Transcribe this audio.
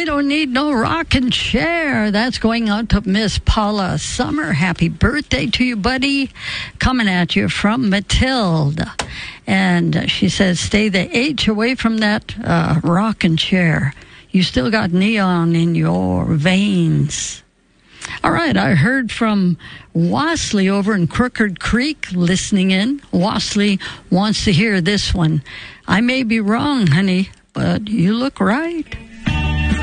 don't need no rocking chair. That's going out to Miss Paula Summer. Happy birthday to you, buddy. Coming at you from Matilda. And she says, stay the H away from that rocking chair. You still got neon in your veins. All right, I heard from Wasley over in Crooked Creek listening in. Wasley wants to hear this one. I may be wrong, honey, but you look right.